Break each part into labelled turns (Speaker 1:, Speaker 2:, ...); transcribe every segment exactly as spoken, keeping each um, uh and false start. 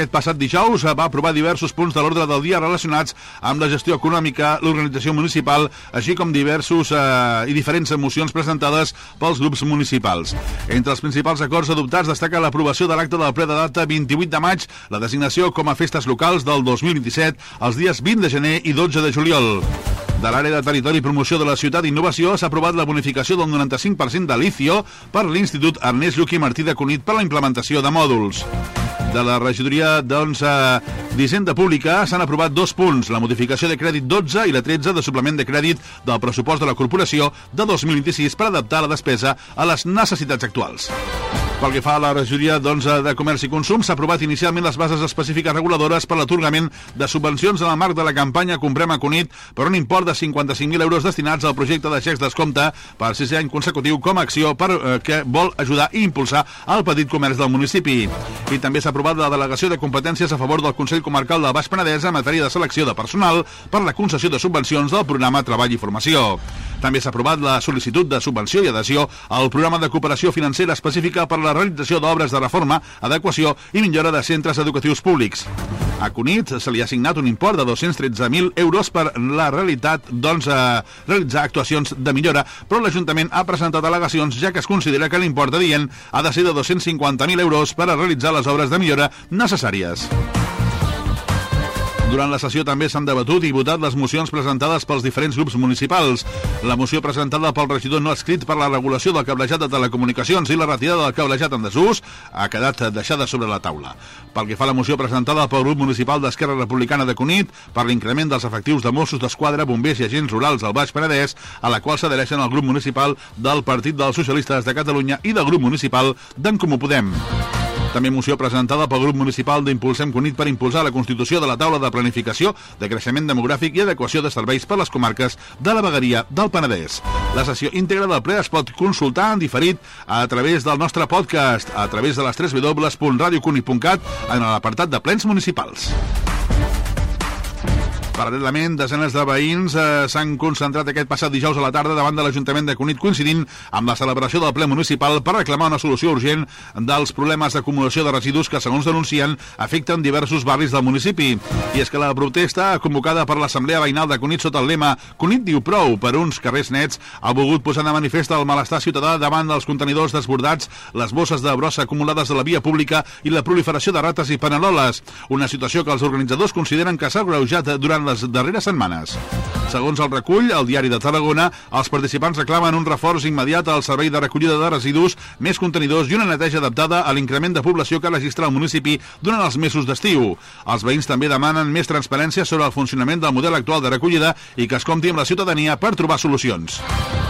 Speaker 1: aquest passat dijous va aprovar diversos punts de l'ordre del dia relacionats amb la gestió econòmica, l'organització municipal, així com diversos eh, i diferents mocions presentades pels grups municipals. Entre els principals acords adoptats destaca l'aprovació de l'acte del ple de data vint-i-vuit de maig, la designació com a festes locals del dos mil vint-i-set els dies vint de gener i dotze de juliol. De l'àrea de territori i promoció de la ciutat i innovació s'ha aprovat la bonificació del noranta-cinc per cent de l'Icio per l'Institut Ernest Lluch i Martí de Cunit per la implementació de mòduls. De la regidoria doncs, eh, d'Hisenda Pública s'han aprovat dos punts, la modificació de crèdit dotze i la tretze de suplement de crèdit del pressupost de la corporació de dos mil vint-i-sis per adaptar la despesa a les necessitats actuals. Pel que fa a la regidoria doncs, de Comerç i Consum, s'ha aprovat inicialment les bases específiques reguladores per l'atorgament de subvencions en el marc de la campanya Comprem a Cunit per un import de cinquanta-cinc mil euros destinats al projecte de xecs descompte per sisè any consecutiu com a acció per, eh, que vol ajudar i impulsar el petit comerç del municipi. I també s'ha aprovat la delegació de competències a favor del Consell Comarcal del Baix Penedès en matèria de selecció de personal per la concessió de subvencions del programa Treball i Formació. També s'ha aprovat la sol·licitud de subvenció i adhesió al programa de cooperació financera específica per la realització d'obres de reforma, adequació i millora de centres educatius públics. A Cunit se li ha assignat un import de dos-cents tretze mil euros per la realitat, doncs, eh, realitzar actuacions de millora, però l'Ajuntament ha presentat al·legacions ja que es considera que l'import adient ha de ser de dos-cents cinquanta mil euros per a realitzar les obres de millora necessàries. Durant la sessió també s'han debatut i votat les mocions presentades pels diferents grups municipals. La moció presentada pel regidor no escrit per la regulació del cablejat de telecomunicacions i la retirada del cablejat en desús ha quedat deixada sobre la taula. Pel que fa a la moció presentada pel grup municipal d'Esquerra Republicana de Cunit per l'increment dels efectius de Mossos d'Esquadra, bombers i agents rurals al Baix Penedès, a la qual s'adhereixen el grup municipal del Partit dels Socialistes de Catalunya i del grup municipal d'en Comú Podem. També moció presentada pel grup municipal d'Impulsem Cunit per impulsar la constitució de la taula de planificació de creixement demogràfic i adequació de serveis per les comarques de la vegueria del Penedès. La sessió íntegra del ple es pot consultar en diferit a través del nostre podcast, a través de les w w w punt radio cunit punt cat en l'apartat de plens municipals. Paral·lelament, desenes de veïns eh, s'han concentrat aquest passat dijous a la tarda davant de l'Ajuntament de Cunit, coincidint amb la celebració del ple municipal per reclamar una solució urgent dels problemes d'acumulació de residus que, segons denuncien, afecten diversos barris del municipi. I és que la protesta, convocada per l'Assemblea Veïnal de Cunit sota el lema Cunit diu prou per uns carrers nets, ha volgut posar de manifest el malestar ciutadà davant dels contenidors desbordats, les bosses de brossa acumulades a la via pública i la proliferació de rates i paneroles, una situació que els organitzadors consideren que s'ha agreujat durant les darreres setmanes. Segons el recull, al Diari de Tarragona, els participants reclamen un reforç immediat al servei de recollida de residus, més contenidors i una neteja adaptada a l'increment de població que registra el municipi durant els mesos d'estiu. Els veïns també demanen més transparència sobre el funcionament del model actual de recollida i que es compti amb la ciutadania per trobar solucions.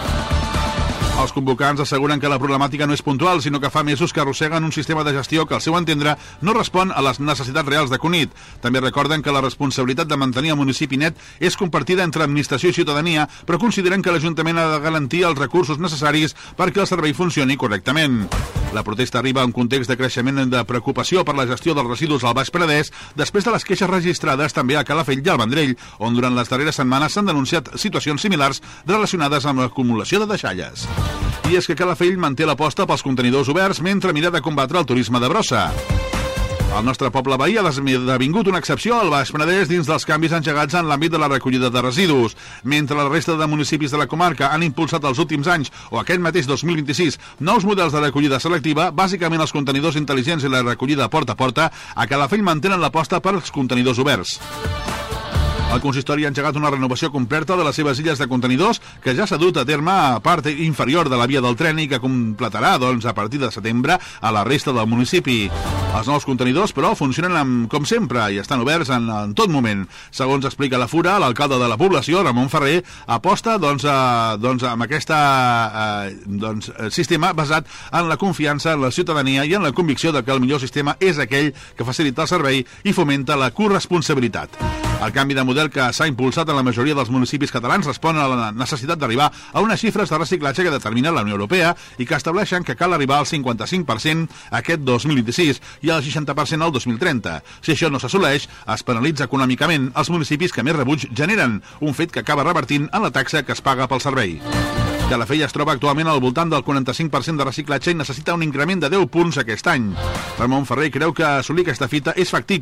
Speaker 1: Els convocants asseguren que la problemàtica no és puntual, sinó que fa mesos que arrosseguen un sistema de gestió que, al seu entendre, no respon a les necessitats reals de Cunit. També recorden que la responsabilitat de mantenir el municipi net és compartida entre administració i ciutadania, però consideren que l'Ajuntament ha de garantir els recursos necessaris perquè el servei funcioni correctament. La protesta arriba en un context de creixement de preocupació per la gestió dels residus al Baix Penedès, després de les queixes registrades també a Calafell i al Vendrell, on durant les darreres setmanes s'han denunciat situacions similars relacionades amb l'acumulació de deixalles. I és que Calafell manté l'aposta pels contenidors oberts mentre mira de combatre el turisme de brossa. El nostre poble veí ha esdevingut una excepció al Baix Penedès dins dels canvis engegats en l'àmbit de la recollida de residus. Mentre la resta de municipis de la comarca han impulsat els últims anys o aquest mateix dos mil vint-i-sis nous models de recollida selectiva, bàsicament els contenidors intel·ligents i la recollida porta a porta, a Calafell mantenen l'aposta per als contenidors oberts. El consistori ha engegat una renovació completa de les seves illes de contenidors que ja s'ha dut a terme a part inferior de la via del tren i que completarà doncs, a partir de setembre a la resta del municipi. Els nous contenidors, però, funcionen amb, com sempre i estan oberts en, en tot moment. Segons explica la Fura, l'alcalde de la població, Ramon Ferrer, aposta doncs, a, doncs, amb aquest doncs, sistema basat en la confiança en la ciutadania i en la convicció de que el millor sistema és aquell que facilita el servei i fomenta la corresponsabilitat. El canvi de model que s'ha impulsat en la majoria dels municipis catalans respon a la necessitat d'arribar a unes xifres de reciclatge que determina la Unió Europea i que estableixen que cal arribar al cinquanta-cinc per cent aquest dos mil vint-i-sis i al seixanta per cent al dos mil trenta. Si això no s'assoleix, es penalitza econòmicament els municipis que més rebuig generen, un fet que acaba revertint en la taxa que es paga pel servei. Calafell es troba actualment al voltant del quaranta-cinc per cent de reciclatge i necessita un increment de deu punts aquest any. Ramon Ferrer creu que assolir aquesta fita és factible